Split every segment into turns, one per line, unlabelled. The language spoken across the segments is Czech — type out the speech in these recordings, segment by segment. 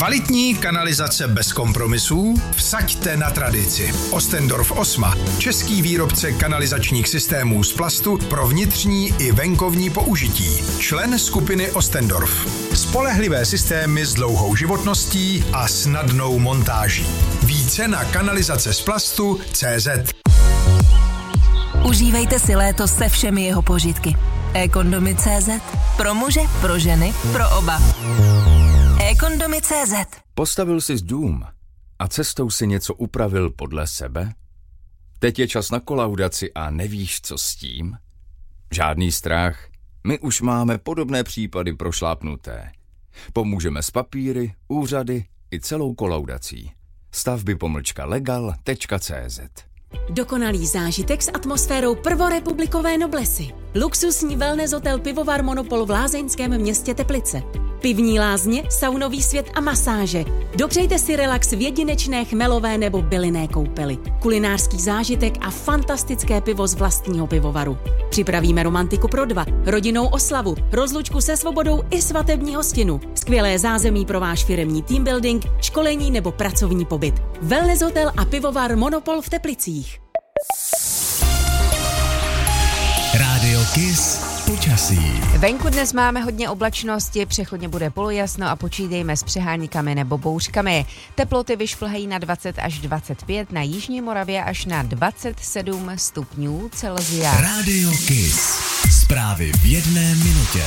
Kvalitní kanalizace bez kompromisů? Vsaďte na tradici. Ostendorf Osma, český výrobce kanalizačních systémů z plastu pro vnitřní i venkovní použití. Člen skupiny Ostendorf. Spolehlivé systémy s dlouhou životností a snadnou montáží. Více na kanalizace z plastu.cz.
Užívejte si léto se všemi jeho požitky. eKondomy.cz. Pro muže, pro ženy, pro oba. eKondomy.cz.
Postavil jsi dům a cestou si něco upravil podle sebe? Teď je čas na kolaudaci a nevíš, co s tím? Žádný strach, my už máme podobné případy prošlápnuté. Pomůžeme s papíry, úřady i celou kolaudací. Stavby-legal.cz.
Dokonalý zážitek s atmosférou prvorepublikové noblesy. Luxusní wellness hotel Pivovar Monopol v lázeňském městě Teplice. Pivní lázně, saunový svět a masáže. Dopřejte si relax v jedinečné chmelové nebo bylinné koupeli. Kulinářský zážitek a fantastické pivo z vlastního pivovaru. Připravíme romantiku pro dva, rodinnou oslavu, rozlučku se svobodou i svatební hostinu. Skvělé zázemí pro váš firemní team building, školení nebo pracovní pobyt. Wellness hotel a pivovar Monopol v Teplicích.
Rádio Kiss počasí.
Venku dnes máme hodně oblačnosti, přechodně bude polojasno a počítejme s přeháníkami nebo bouřkami. Teploty vyšplhají na 20 až 25, na jižní Moravě až na 27 stupňů Celsia.
Rádio Kiss. Zprávy v 1 minutě.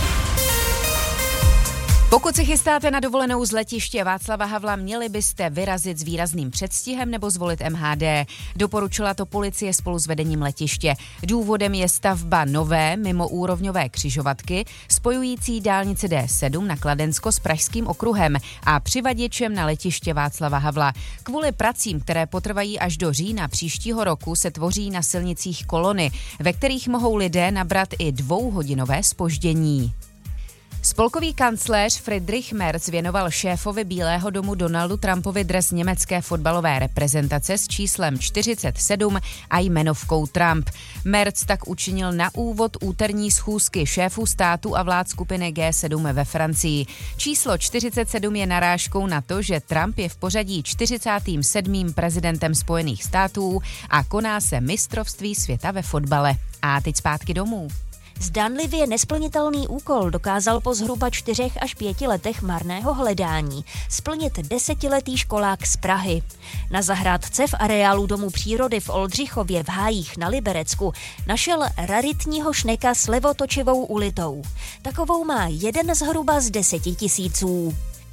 Pokud se chystáte na dovolenou z letiště Václava Havla, měli byste vyrazit s výrazným předstihem nebo zvolit MHD. Doporučila to policie spolu s vedením letiště. Důvodem je stavba nové mimoúrovňové křižovatky spojující dálnici D7 na Kladensko s Pražským okruhem a přivaděčem na letiště Václava Havla. Kvůli pracím, které potrvají až do října příštího roku, se tvoří na silnicích kolony, ve kterých mohou lidé nabrat i 2hodinové zpoždění. Spolkový kancléř Friedrich Merz věnoval šéfovi Bílého domu Donaldu Trumpovi dres německé fotbalové reprezentace s číslem 47 a jmenovkou Trump. Merz tak učinil na úvod úterní schůzky šéfů států a vlád skupiny G7 ve Francii. Číslo 47 je narážkou na to, že Trump je v pořadí 47. prezidentem Spojených států a koná se mistrovství světa ve fotbale. A teď zpátky domů.
Zdánlivě nesplnitelný úkol dokázal po zhruba 4 až 5 letech marného hledání splnit 10letý školák z Prahy. Na zahrádce v areálu Domu přírody v Oldřichově v Hájích na Liberecku našel raritního šneka s levotočivou ulitou. Takovou má jeden zhruba z 10 000.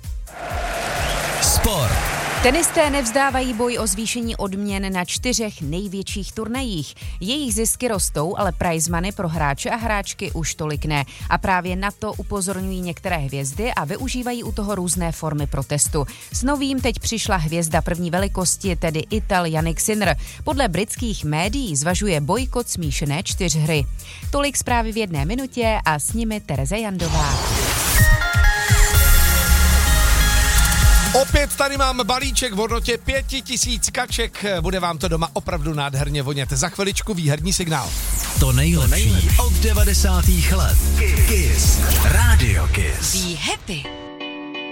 Sport.
Tenisté nevzdávají boj o zvýšení odměn na 4 největších turnajích. Jejich zisky rostou, ale prize money pro hráče a hráčky už tolik ne. A právě na to upozorňují některé hvězdy a využívají u toho různé formy protestu. S novým teď přišla hvězda první velikosti, tedy Ital Jannik Sinner. Podle britských médií zvažuje bojkot smíšené 4hry. Tolik zprávy v 1 minutě a s nimi Tereza Jandová.
Opět tady mám balíček v hodnotě 5000 kaček. Bude vám to doma opravdu nádherně vonět. Za chviličku výherní signál.
To nejlepší od 90. let. Kiss. Radio Kiss.
Be happy.